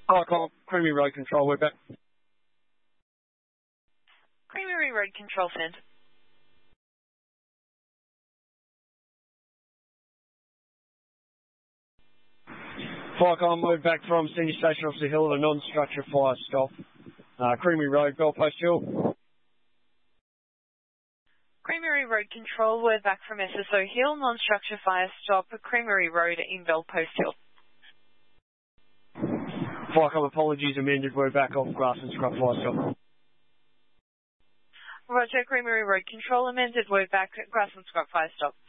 Hi, Creamery Road Control, we're back. Creamery Road Control send. Flycom, move back from Senior Station Officer Hill at a non-structure fire stop. Creamery Road, Goldpost Hill. Creamery Road Control, we're back from SSO Hill, non-structure fire stop, Creamery Road in Goldpost Hill. Flycom, apologies amended, we're back off Grass and Scrub fire stop. Roger, Creamery Road Control amended, we're back at Grass and Scrub fire stop.